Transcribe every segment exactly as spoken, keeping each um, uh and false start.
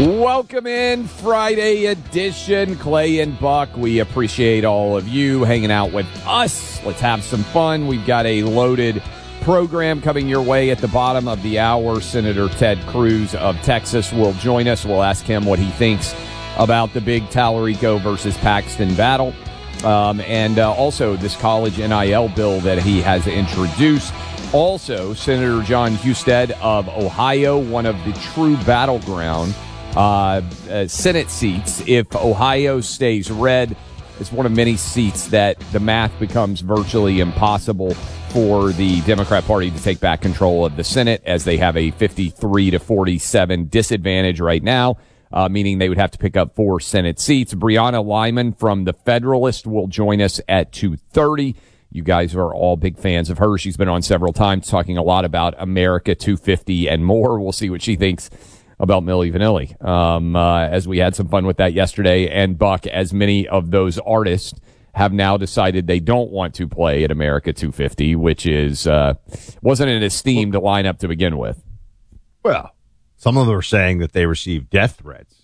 Welcome in, Friday edition. Clay and Buck, we appreciate all of you hanging out with us. Let's have some fun. We've got a loaded program coming your way at the bottom of the hour. Senator Ted Cruz of Texas will join us. We'll ask him what he thinks about the big Tallarico versus Paxton battle. Um, and uh, also this college N I L bill that he has introduced. Also, Senator John Husted of Ohio, one of the true battleground Uh, uh, Senate seats. If Ohio stays red, it's one of many seats that the math becomes virtually impossible for the Democrat Party to take back control of the Senate, as they have a fifty-three to forty-seven disadvantage right now, uh, meaning they would have to pick up four Senate seats. Brianna Lyman from The Federalist will join us at two thirty. You guys are all big fans of her. She's been on several times talking a lot about America two fifty and more. We'll see what she thinks about Milli Vanilli, um, uh, as we had some fun with that yesterday. And Buck, as many of those artists have now decided they don't want to play at America two fifty, which is uh, wasn't an esteemed lineup to begin with. Well, some of them are saying that they received death threats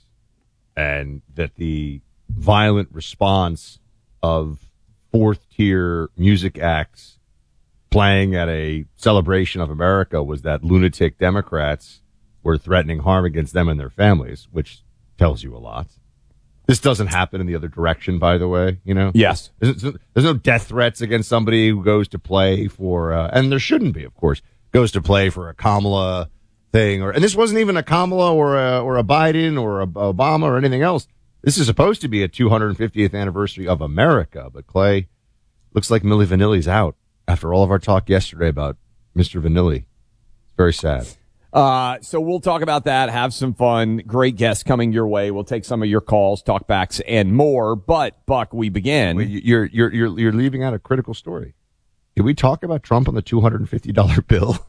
and that the violent response of fourth-tier music acts playing at a celebration of America was that lunatic Democrats were threatening harm against them and their families, which tells you a lot. This doesn't happen in the other direction, by the way, you know? Yes. There's, there's no death threats against somebody who goes to play for, uh, and there shouldn't be, of course, goes to play for a Kamala thing, or, and this wasn't even a Kamala or a, or a Biden or a Obama or anything else. This is supposed to be a two hundred fiftieth anniversary of America, but Clay, looks like Milli Vanilli's out after all of our talk yesterday about Mister Vanilli. It's very sad. Uh, so we'll talk about that, have some fun. Great guests coming your way. We'll take some of your calls, talkbacks, and more. But, Buck, we begin. Wait, you're, you're, you're, you're leaving out a critical story. Did we talk about Trump on the two hundred fifty dollar bill?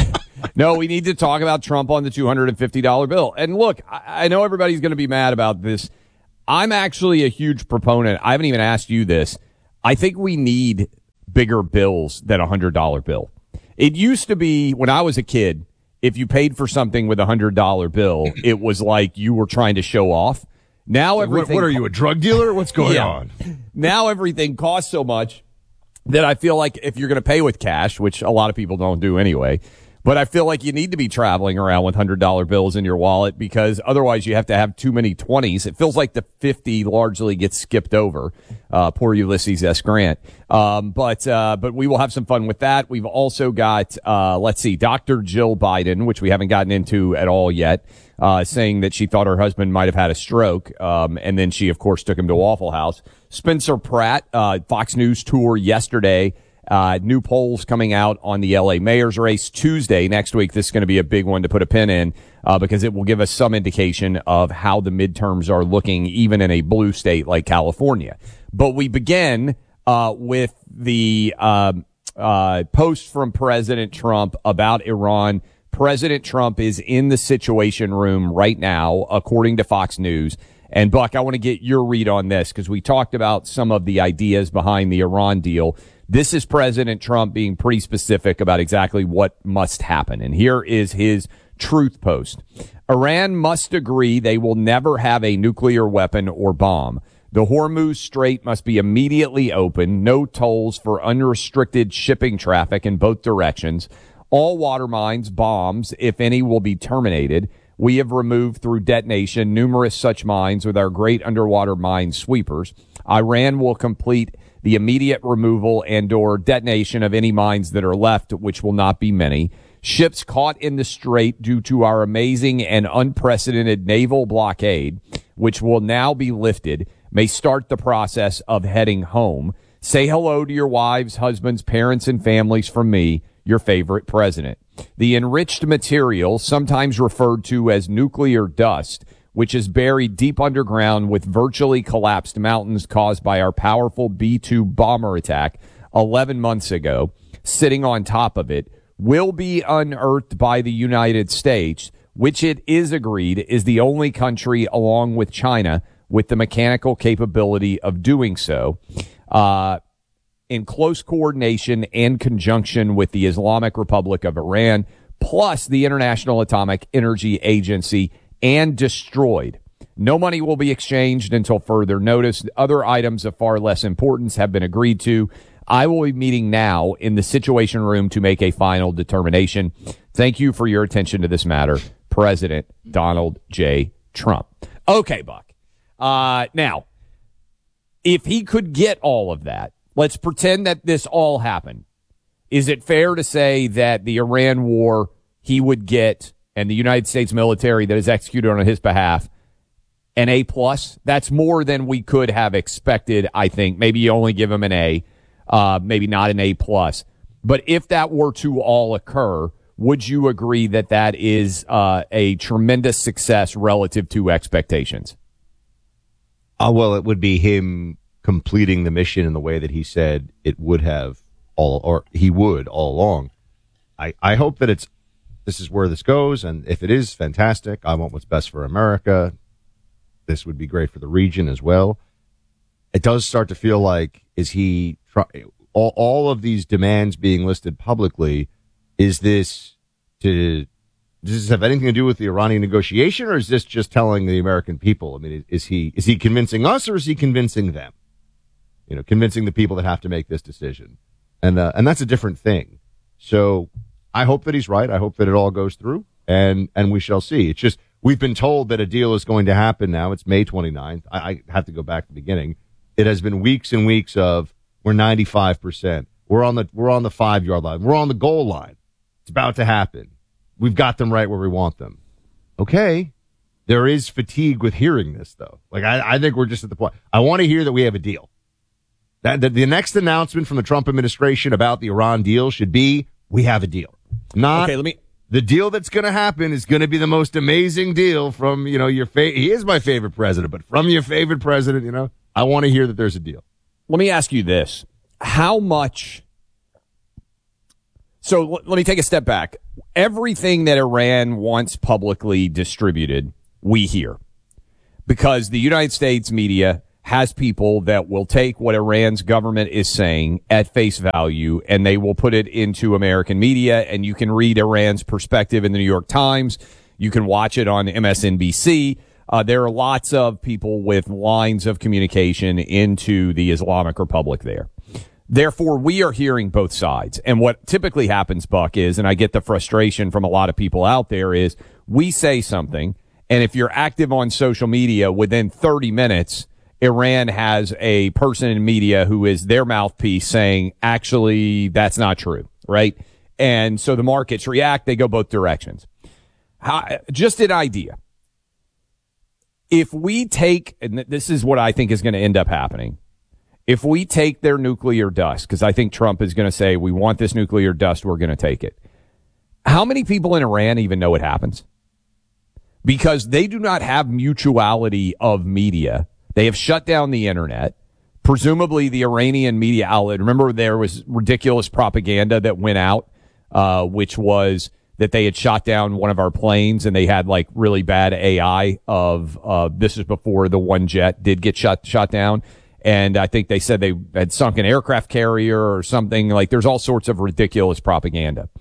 No, we need to talk about Trump on the two hundred fifty dollar bill. And look, I, I know everybody's going to be mad about this. I'm actually a huge proponent. I haven't even asked you this. I think we need bigger bills than a one hundred dollar bill. It used to be, when I was a kid, if you paid for something with a one hundred dollar bill, it was like you were trying to show off. Now everything. What, what are you, a drug dealer? What's going yeah. on? Now everything costs so much that I feel like if you're going to pay with cash, which a lot of people don't do anyway, but I feel like you need to be traveling around with one hundred dollar bills in your wallet, because otherwise you have to have too many twenties. It feels like the fifty largely gets skipped over. Uh, poor Ulysses S. Grant. Um, but, uh, but we will have some fun with that. We've also got, uh, let's see, Doctor Jill Biden, which we haven't gotten into at all yet, uh, saying that she thought her husband might have had a stroke. Um, and then she, of course, took him to Waffle House. Spencer Pratt, uh, Fox News tour yesterday. Uh, new polls coming out on the L A mayor's race Tuesday next week. This is going to be a big one to put a pin in, uh, because it will give us some indication of how the midterms are looking, even in a blue state like California. But we begin, uh, with the, um, uh, post from President Trump about Iran. President Trump is in the Situation Room right now, according to Fox News. And Buck, I want to get your read on this, because we talked about some of the ideas behind the Iran deal. This is President Trump being pretty specific about exactly what must happen. And here is his truth post. Iran must agree they will never have a nuclear weapon or bomb. The Hormuz Strait must be immediately open. No tolls for unrestricted shipping traffic in both directions. All water mines, bombs, if any, will be terminated. We have removed through detonation numerous such mines with our great underwater mine sweepers. Iran will complete the immediate removal and or detonation of any mines that are left, which will not be many. Ships caught in the strait due to our amazing and unprecedented naval blockade, which will now be lifted, may start the process of heading home. Say hello to your wives, husbands, parents, and families from me, your favorite president. The enriched material, sometimes referred to as nuclear dust, which is buried deep underground with virtually collapsed mountains caused by our powerful B two bomber attack eleven months ago, sitting on top of it, will be unearthed by the United States, which it is agreed is the only country, along with China, with the mechanical capability of doing so, uh, in close coordination and conjunction with the Islamic Republic of Iran, plus the International Atomic Energy Agency and destroyed. No money will be exchanged until further notice. Other items of far less importance have been agreed to. I will be meeting now in the Situation Room to make a final determination. Thank you for your attention to this matter. President Donald J. Trump. Okay, Buck. Uh, now, if he could get all of that, let's pretend that this all happened. Is it fair to say that the Iran war he would get and the United States military that is executed on his behalf an A plus? That's more than we could have expected, I think. Maybe you only give him an A. Uh, maybe not an A plus. But if that were to all occur, would you agree that that is uh, a tremendous success relative to expectations? Uh, well, it would be him completing the mission in the way that he said it would have all, or he would all along. I, I hope that it's, this is where this goes. And if it is, fantastic. I want what's best for America. This would be great for the region as well. It does start to feel like, is he try, all, all of these demands being listed publicly? Is this to, does this have anything to do with the Iranian negotiation, or is this just telling the American people? I mean, is he, is he convincing us, or is he convincing them? You know, convincing the people that have to make this decision. And, uh, and that's a different thing. So I hope that he's right. I hope that it all goes through, and, and we shall see. It's just, we've been told that a deal is going to happen now. It's May twenty-ninth. I, I have to go back to the beginning. It has been weeks and weeks of, we're ninety-five percent. We're on the, we're on the five yard line. We're on the goal line. It's about to happen. We've got them right where we want them. Okay. There is fatigue with hearing this, though. Like, I, I think we're just at the point. I want to hear that we have a deal. That, that the next announcement from the Trump administration about the Iran deal should be, we have a deal. Not, okay, let me, the deal that's going to happen is going to be the most amazing deal from, you know, your fa- he is my favorite president, but from your favorite president, you know, I want to hear that there's a deal. Let me ask you this. How much? So l- let me take a step back. Everything that Iran wants publicly distributed, we hear, because the United States media has people that will take what Iran's government is saying at face value, and they will put it into American media, and you can read Iran's perspective in the New York Times. You can watch it on M S N B C. Uh, there are lots of people with lines of communication into the Islamic Republic there. Therefore, we are hearing both sides. And what typically happens, Buck, is, and I get the frustration from a lot of people out there, is we say something, and if you're active on social media, within thirty minutes, Iran has a person in media who is their mouthpiece saying, actually, that's not true, right? And so the markets react. They go both directions. How, just an idea. If we take, and this is what I think is going to end up happening, if we take their nuclear dust, because I think Trump is going to say, we want this nuclear dust, we're going to take it. How many people in Iran even know it happens? Because they do not have mutuality of media. They have shut down the internet. Presumably the Iranian media outlet, remember there was ridiculous propaganda that went out, uh, which was that they had shot down one of our planes, and they had like really bad A I of, uh, this is before the one jet did get shot, shot down. And I think they said they had sunk an aircraft carrier or something. Like, there's all sorts of ridiculous propaganda.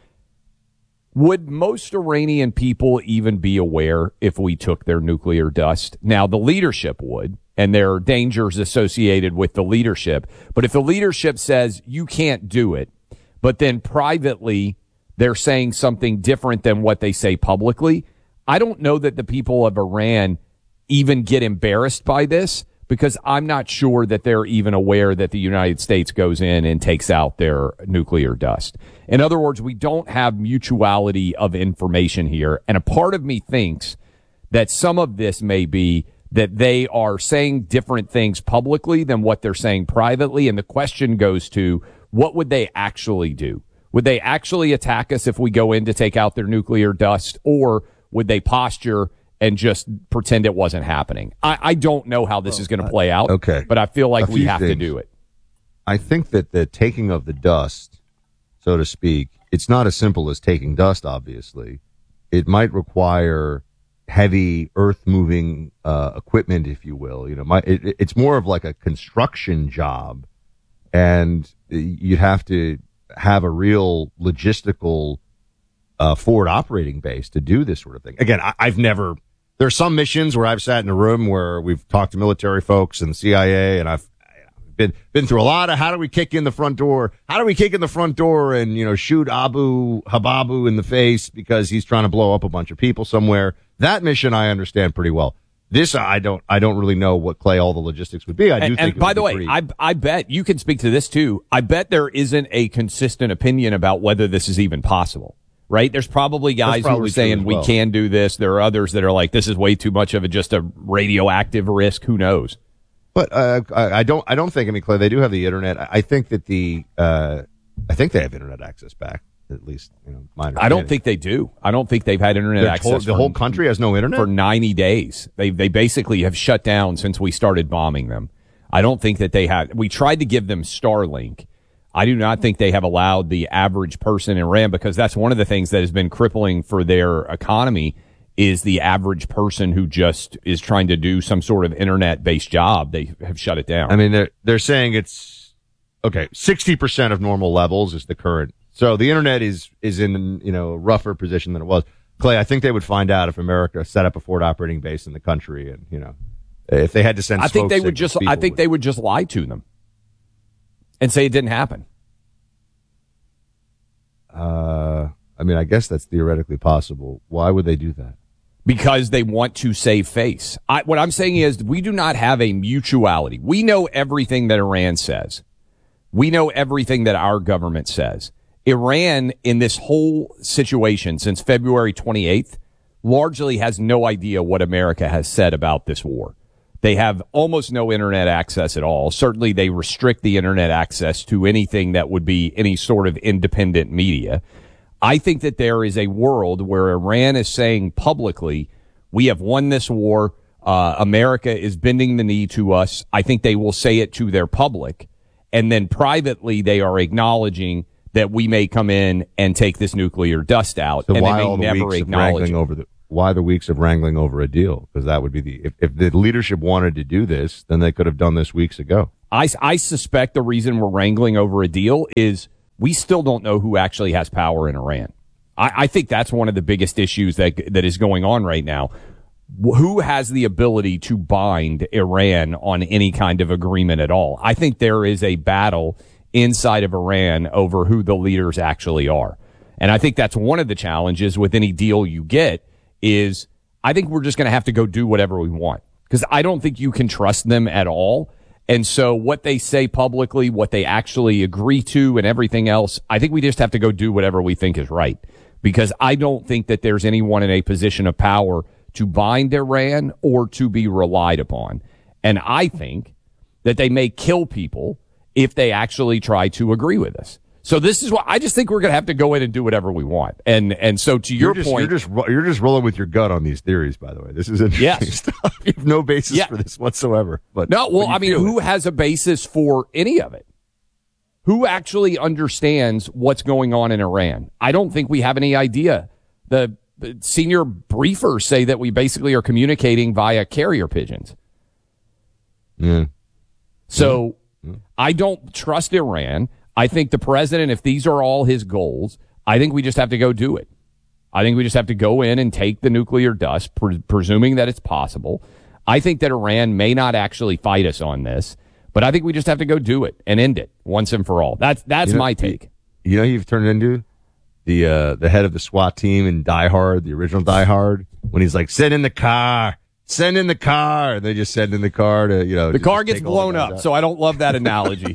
Would most Iranian people even be aware if we took their nuclear dust? Now, the leadership would, and there are dangers associated with the leadership. But if the leadership says you can't do it, but then privately they're saying something different than what they say publicly, I don't know that the people of Iran even get embarrassed by this, because I'm not sure that they're even aware that the United States goes in and takes out their nuclear dust. In other words, we don't have mutuality of information here. And a part of me thinks that some of this may be that they are saying different things publicly than what they're saying privately. And the question goes to, what would they actually do? Would they actually attack us if we go in to take out their nuclear dust, or would they posture and just pretend it wasn't happening? I, I don't know how this is going to play out. Okay. But I feel like A we few have to things. do it. I think that the taking of the dust, so to speak, it's not as simple as taking dust, obviously. It might require heavy earth-moving uh, equipment, if you will. You know, my, it, it's more of like a construction job, and you'd have to have a real logistical uh, forward operating base to do this sort of thing. Again, I, I've never there are some missions where I've sat in a room where we've talked to military folks and the C I A, and I've been been through a lot of how do we kick in the front door? How do we kick in the front door and, you know, shoot Abu Hababu in the face because he's trying to blow up a bunch of people somewhere? That mission I understand pretty well. This I don't I don't really know what, Clay, all the logistics would be. I do and, think. And by the way, pretty- I I bet you can speak to this too. I bet there isn't a consistent opinion about whether this is even possible. Right? There's probably guys probably who are true saying as well. we can do this. There are others that are like, this is way too much of a just a radioactive risk. Who knows? But uh, I, I don't I don't think. I mean, Clay, they do have the internet. I, I think that the uh, I think they have internet access back. At least, you know, my I don't think they do. I don't think they've had internet Their access. whole- the for- whole country has no internet for ninety days. They they basically have shut down since we started bombing them. I don't think that they had. We tried to give them Starlink. I do not think they have allowed the average person in Iran, because that's one of the things that has been crippling for their economy is the average person who just is trying to do some sort of internet based job. They have shut it down. I mean, they're they're saying it's okay. Sixty percent of normal levels is the current. So the internet is is in, you know, a rougher position than it was. Clay, I think they would find out if America set up a forward operating base in the country, and, you know, if they had to send. I think smoke they would signals, just. I people think would- they would just lie to them and say it didn't happen. Uh, I mean, I guess that's theoretically possible. Why would they do that? Because they want to save face. I, what I'm saying is we do not have a mutuality. We know everything that Iran says. We know everything that our government says. Iran, in this whole situation since February twenty-eighth, largely has no idea what America has said about this war. They have almost no internet access at all. Certainly, they restrict the internet access to anything that would be any sort of independent media. I think that there is a world where Iran is saying publicly, we have won this war. Uh, America is bending the knee to us. I think they will say it to their public. And then privately, they are acknowledging that we may come in and take this nuclear dust out. So and why they may all the never weeks of acknowledge wrangling it. over the why the weeks of wrangling over a deal? Because that would be the if, if the leadership wanted to do this, then they could have done this weeks ago. I, I suspect the reason we're wrangling over a deal is we still don't know who actually has power in Iran. I, I think that's one of the biggest issues that that is going on right now. Who has the ability to bind Iran on any kind of agreement at all? I think there is a battle inside of Iran over who the leaders actually are. And I think that's one of the challenges with any deal you get is I think we're just going to have to go do whatever we want, because I don't think you can trust them at all. And so what they say publicly, what they actually agree to and everything else, I think we just have to go do whatever we think is right, because I don't think that there's anyone in a position of power to bind Iran or to be relied upon. And I think that they may kill people if they actually try to agree with us. So this is what I just think we're going to have to go in and do whatever we want. And and so to your You're just, point, you're just ro- you're just rolling with your gut on these theories. By the way, this is interesting Yes. stuff. You have no basis Yeah. for this whatsoever. But no, well, but you I mean, feel who it. has a basis for any of it? Who actually understands what's going on in Iran? I don't think we have any idea. The, the senior briefers say that we basically are communicating via carrier pigeons. Yeah. So I don't trust Iran. I think the president, if these are all his goals, I think we just have to go do it. I think we just have to go in and take the nuclear dust, pre- presuming that it's possible. I think that Iran may not actually fight us on this, but I think we just have to go do it and end it once and for all. That's that's You know, my take. You know, who you've turned into the uh, the head of the SWAT team in Die Hard, the original Die Hard, when he's like, "Send in the car, send in the car," and they just send in the car to you know The just car gets take all the blown guys up, out. so I don't love that analogy.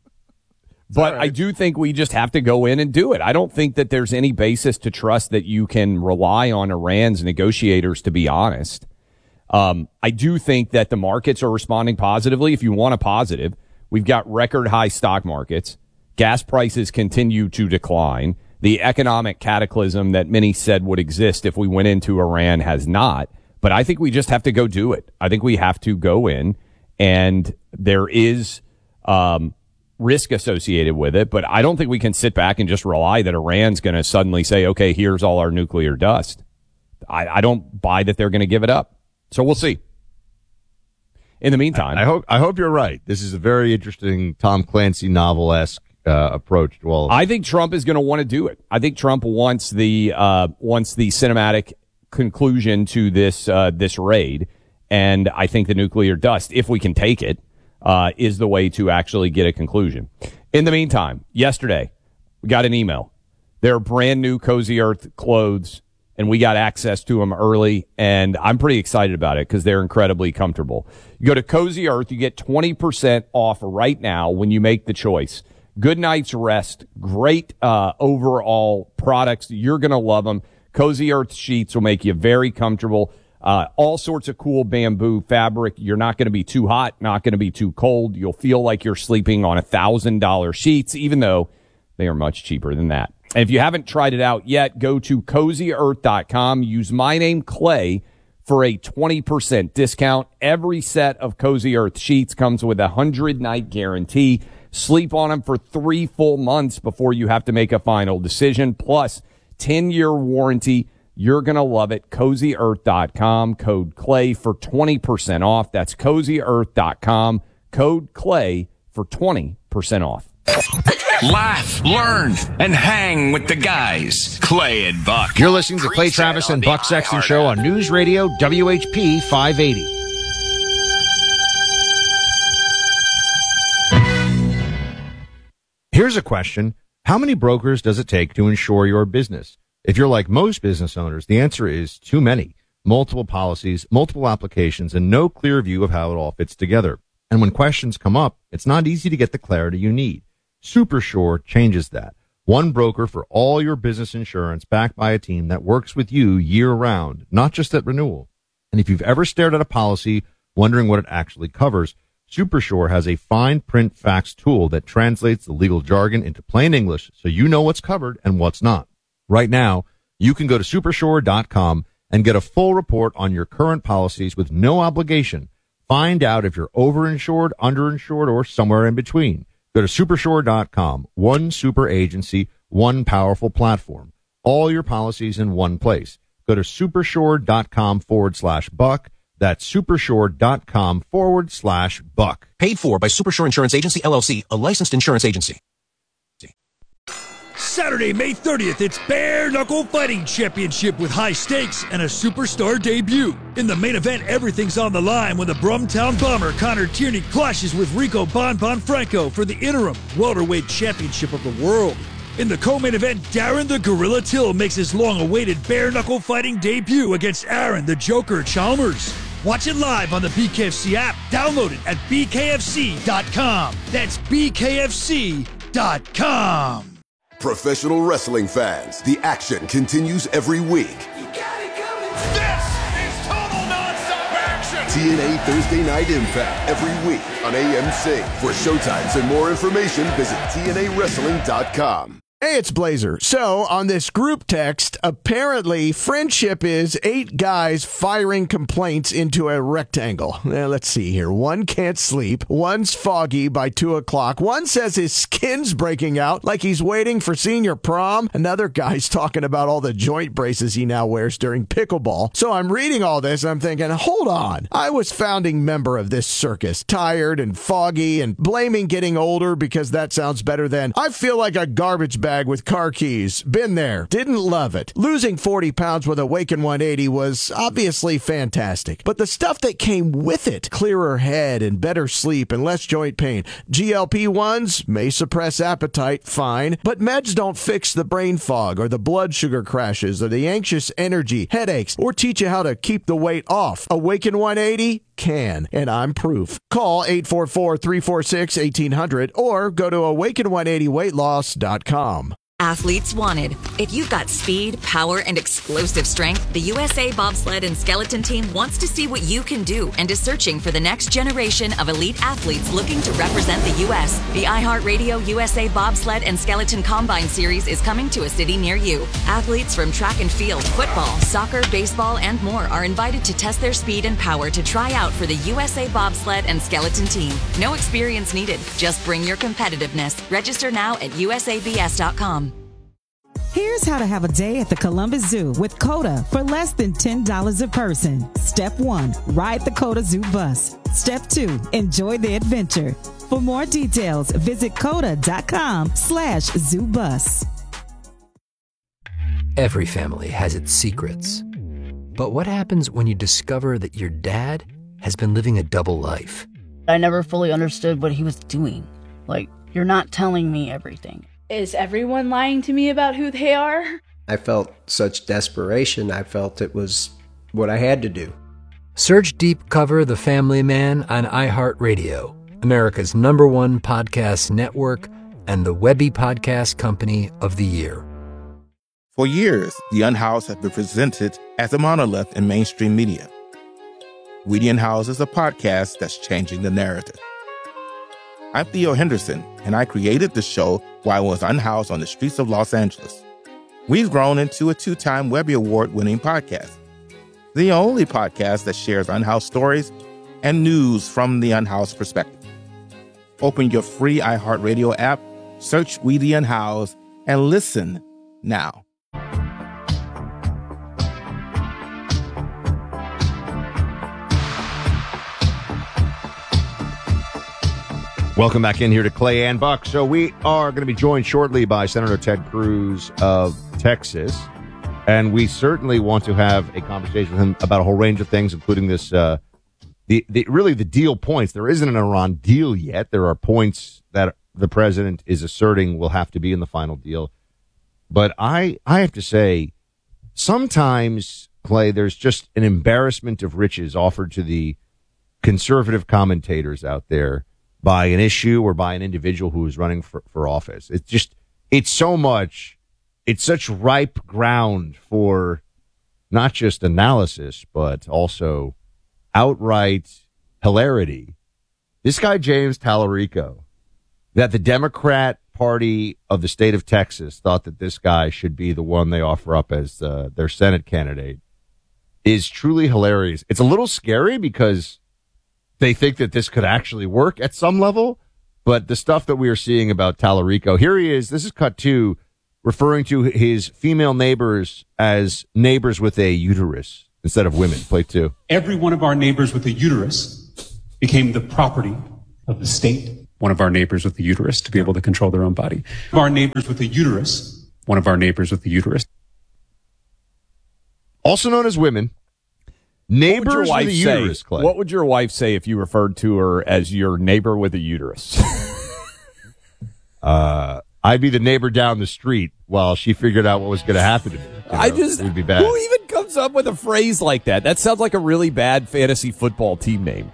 But I do think we just have to go in and do it. I don't think that there's any basis to trust that you can rely on Iran's negotiators to be honest. Um, I do think that the markets are responding positively. If you want a positive, we've got record high stock markets. Gas prices continue to decline. The economic cataclysm that many said would exist if we went into Iran has not. But I think we just have to go do it. I think we have to go in, and there is um, risk associated with it. But I don't think we can sit back and just rely that Iran's going to suddenly say, okay, here's all our nuclear dust. I, I don't buy that they're going to give it up. So we'll see. In the meantime, I hope I hope you're right. This is a very interesting Tom Clancy novel-esque uh, approach. Well, I think Trump is going to want to do it. I think Trump wants the uh, wants the cinematic conclusion to this uh, this raid, and I think the nuclear dust, if we can take it, uh, is the way to actually get a conclusion. In the meantime, yesterday, we got an email. They're brand new Cozy Earth clothes, and we got access to them early, and I'm pretty excited about it because they're incredibly comfortable. You go to Cozy Earth, you get twenty percent off right now when you make the choice. Good night's rest, great uh, overall products. You're going to love them. Cozy Earth sheets will make you very comfortable. Uh, all sorts of cool bamboo fabric. You're not going to be too hot, not going to be too cold. You'll feel like you're sleeping on one thousand dollars sheets, even though they are much cheaper than that. And if you haven't tried it out yet, go to cozy earth dot com. Use my name, Clay, for a twenty percent discount. Every set of Cozy Earth sheets comes with a one hundred night guarantee. Sleep on them for three full months before you have to make a final decision. Plus, ten year warranty. You're going to love it. cozy earth dot com. Code Clay for twenty percent off. That's cozy earth dot com. Code Clay for twenty percent off. Laugh, learn, and hang with the guys. Clay and Buck. You're listening to Clay Travis and Buck Sexton Show on News Radio W H P five eighty. Here's a question. How many brokers does it take to insure your business? If you're like most business owners, the answer is too many. Multiple policies, multiple applications, and no clear view of how it all fits together. And when questions come up, it's not easy to get the clarity you need. Supersure changes that. One broker for all your business insurance, backed by a team that works with you year-round, not just at renewal. And if you've ever stared at a policy wondering what it actually covers, Supersure has a fine print facts tool that translates the legal jargon into plain English so you know what's covered and what's not. Right now, you can go to supersure dot com and get a full report on your current policies with no obligation. Find out if you're overinsured, underinsured, or somewhere in between. Go to supersure dot com. One super agency, one powerful platform. All your policies in one place. Go to supersure dot com forward slash buck. That's supersure dot com forward slash buck. Paid for by Supersure Insurance Agency, L L C, a licensed insurance agency. Saturday, May thirtieth, it's Bare Knuckle Fighting Championship with high stakes and a superstar debut. In the main event, everything's on the line when the Brumtown Bomber Connor Tierney clashes with Rico Bon Bon Franco for the interim welterweight championship of the world. In the co-main event, Darren the Gorilla Till makes his long-awaited Bare Knuckle Fighting debut against Aaron the Joker Chalmers. Watch it live on the B K F C app. Download it at b k f c dot com. That's b k f c dot com. Professional wrestling fans, the action continues every week. You got it coming. This is total nonstop action. T N A Thursday Night Impact every week on A M C. For showtimes and more information, visit T N A wrestling dot com. Hey, it's Blazer. So, on this group text, apparently friendship is eight guys firing complaints into a rectangle. Now, let's see here. One can't sleep. One's foggy by two o'clock. One says his skin's breaking out like he's waiting for senior prom. Another guy's talking about all the joint braces he now wears during pickleball. So, I'm reading all this and I'm thinking, hold on. I was founding member of this circus, tired and foggy and blaming getting older because that sounds better than I feel like a garbage bag with car keys. Been there. Didn't love it. Losing forty pounds with Awaken one eighty was obviously fantastic. But the stuff that came with it, clearer head and better sleep and less joint pain. G L P ones may suppress appetite, fine. But meds don't fix the brain fog or the blood sugar crashes or the anxious energy, headaches, or teach you how to keep the weight off. Awaken one eighty can, and I'm proof. Call eight four four, three four six, one eight hundred or go to awaken one eighty weight loss dot com. Athletes wanted. If you've got speed, power, and explosive strength, the U S A Bobsled and Skeleton Team wants to see what you can do and is searching for the next generation of elite athletes looking to represent the U S The iHeartRadio U S A Bobsled and Skeleton Combine Series is coming to a city near you. Athletes from track and field, football, soccer, baseball, and more are invited to test their speed and power to try out for the U S A Bobsled and Skeleton Team. No experience needed. Just bring your competitiveness. Register now at u s a b s dot com. Here's how to have a day at the Columbus Zoo with COTA for less than ten dollars a person. Step one, ride the COTA Zoo bus. Step two, enjoy the adventure. For more details, visit COTA.com slash zoo bus. Every family has its secrets. But what happens when you discover that your dad has been living a double life? I never fully understood what he was doing. Like, you're not telling me everything. Is everyone lying to me about who they are? I felt such desperation. I felt it was what I had to do. Search Deep Cover The Family Man on iHeartRadio, America's number one podcast network and the Webby Podcast Company of the Year. For years, The Unhoused has been presented as a monolith in mainstream media. We the Unhoused is a podcast that's changing the narrative. I'm Theo Henderson, and I created the show while I was unhoused on the streets of Los Angeles. We've grown into a two-time Webby Award-winning podcast, the only podcast that shares unhoused stories and news from the unhoused perspective. Open your free iHeartRadio app, search We the Unhoused, and listen now. Welcome back in here to Clay and Buck. So we are going to be joined shortly by Senator Ted Cruz of Texas, and we certainly want to have a conversation with him about a whole range of things, including this, uh, the, the really the deal points. There isn't an Iran deal yet. There are points that the president is asserting will have to be in the final deal. But I, I have to say, sometimes, Clay, there's just an embarrassment of riches offered to the conservative commentators out there by an issue or by an individual who is running for, for office. It's just, it's so much, it's such ripe ground for not just analysis, but also outright hilarity. This guy, James Tallarico, that the Democrat Party of the state of Texas thought that this guy should be the one they offer up as uh, their Senate candidate, is truly hilarious. It's a little scary because they think that this could actually work at some level, but the stuff that we are seeing about Tallarico, here he is, this is cut two, referring to his female neighbors as neighbors with a uterus instead of women. Play two. Every one of our neighbors with a uterus became the property of the state. One of our neighbors with a uterus to be able to control their own body. One of our neighbors with a uterus. One of our neighbors with a uterus. Also known as women. Neighbors with a uterus, Clay. What would your wife say if you referred to her as your neighbor with a uterus? uh, I'd be the neighbor down the street while she figured out what was going to happen to me. You know, I just, it would be bad. Who even comes up with a phrase like that? That sounds like a really bad fantasy football team name.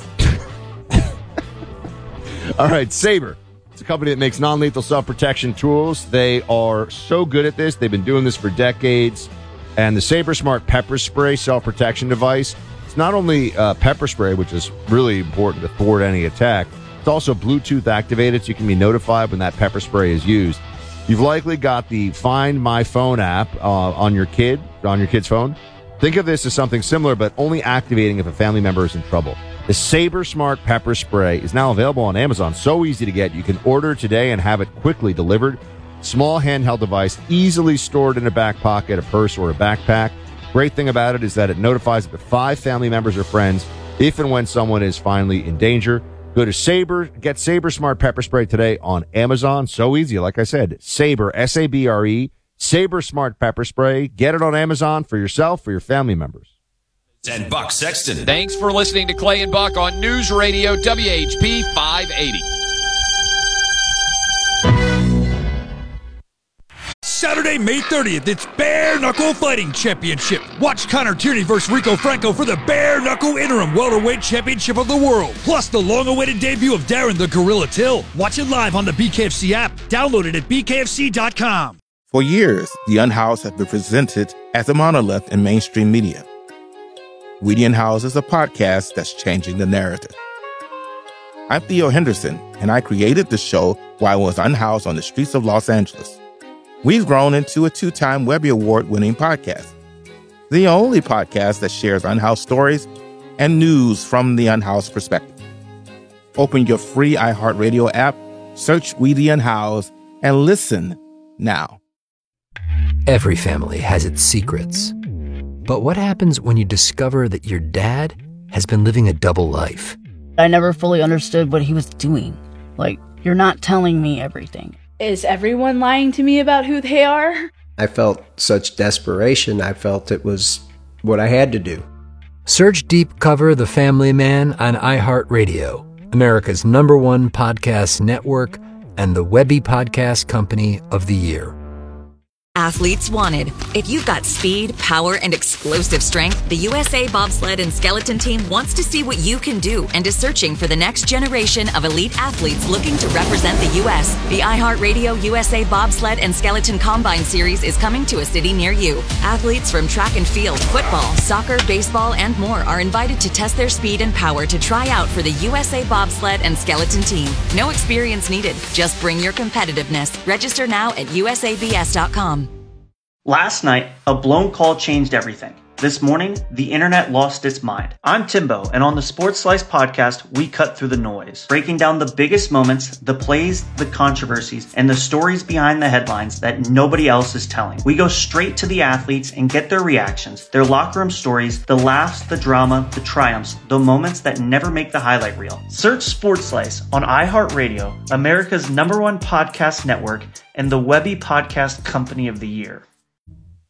All right, Sabre. It's a company that makes non-lethal self-protection tools. They are so good at this. They've been doing this for decades. And the Sabre Smart Pepper Spray self-protection device, it's not only uh, pepper spray, which is really important to thwart any attack, it's also Bluetooth activated, so you can be notified when that pepper spray is used. You've likely got the Find My Phone app uh, on your kid, on your kid's phone. Think of this as something similar, but only activating if a family member is in trouble. The Sabre Smart Pepper Spray is now available on Amazon. So easy to get. You can order today and have it quickly delivered. Small handheld device, easily stored in a back pocket, a purse, or a backpack. Great thing about it is that it notifies up to five family members or friends if and when someone is finally in danger. Go to Sabre, get Sabre Smart Pepper Spray today on Amazon. So easy, like I said. Sabre, S A B R E, Sabre Smart Pepper Spray. Get it on Amazon for yourself, for your family members. And Buck Sexton. Thanks for listening to Clay and Buck on News Radio W H P five eighty. Saturday, May thirtieth, it's Bare Knuckle Fighting Championship. Watch Connor Tierney versus Rico Franco for the Bare Knuckle Interim Welterweight Championship of the World. Plus the long-awaited debut of Darren the Gorilla Till. Watch it live on the B K F C app. Download it at B K F C dot com. For years, The Unhoused has been presented as a monolith in mainstream media. We the Unhoused is a podcast that's changing the narrative. I'm Theo Henderson, and I created the show while I was unhoused on the streets of Los Angeles. We've grown into a two-time Webby Award-winning podcast, the only podcast that shares unhoused stories and news from the unhoused perspective. Open your free iHeartRadio app, search We the Unhoused, and listen now. Every family has its secrets. But what happens when you discover that your dad has been living a double life? I never fully understood what he was doing. Like, you're not telling me everything. Is everyone lying to me about who they are? I felt such desperation. I felt it was what I had to do. Search Deep Cover The Family Man on iHeartRadio, America's number one podcast network and the Webby Podcast Company of the Year. Athletes wanted. If you've got speed, power, and explosive strength, the U S A Bobsled and Skeleton Team wants to see what you can do and is searching for the next generation of elite athletes looking to represent the U S. The iHeartRadio U S A Bobsled and Skeleton Combine Series is coming to a city near you. Athletes from track and field, football, soccer, baseball, and more are invited to test their speed and power to try out for the U S A Bobsled and Skeleton Team. No experience needed. Just bring your competitiveness. Register now at U S A B S dot com. Last night, a blown call changed everything. This morning, the internet lost its mind. I'm Timbo, and on the Sports Slice podcast, we cut through the noise, breaking down the biggest moments, the plays, the controversies, and the stories behind the headlines that nobody else is telling. We go straight to the athletes and get their reactions, their locker room stories, the laughs, the drama, the triumphs, the moments that never make the highlight reel. Search Sports Slice on iHeartRadio, America's number one podcast network, and the Webby Podcast Company of the Year.